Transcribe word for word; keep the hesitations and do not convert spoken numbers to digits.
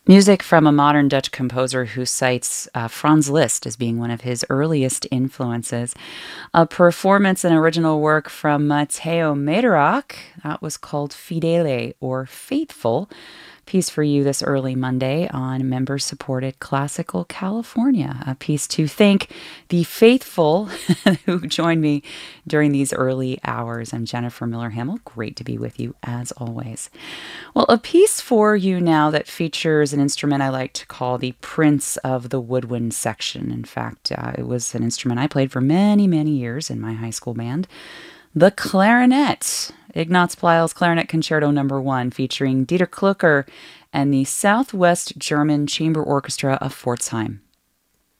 Music from a modern Dutch composer who cites uh, Franz Liszt as being one of his earliest influences. A performance and original work from Matteo Mederach that was called Fidele or Faithful. Piece for you this early Monday on member supported Classical California. A piece to thank the faithful who joined me during these early hours. I'm Jennifer Miller Hamill. Great to be with you as always. Well, a piece for you now that features an instrument I like to call the Prince of the Woodwind section. In fact, uh, it was an instrument I played for many, many years in my high school band. The clarinet. Ignaz Pleil's Clarinet Concerto Number One, featuring Dieter Klucker and the Southwest German Chamber Orchestra of Pforzheim.